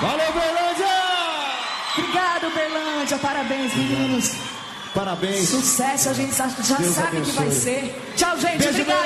Valeu, Berlândia! Obrigado, Berlândia. Parabéns, meninos. Parabéns. Sucesso, a gente já Deus sabe abençoe. que vai ser. Tchau, gente. Beijo, Obrigado.